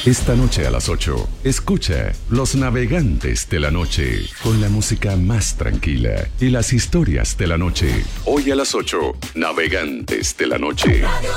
Esta noche a las 8, escucha Los Navegantes de la Noche, con la música más tranquila y las historias de la noche. Hoy a las 8, Navegantes de la Noche.